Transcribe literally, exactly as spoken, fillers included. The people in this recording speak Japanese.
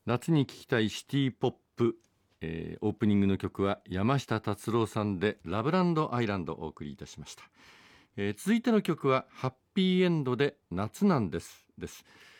夏に聴きたいシティポップ、えーオープニングの曲は山下達郎さんでラブランドアイランドをお送りいたしました。えー続いての曲はハッピーエンドで夏なんですです。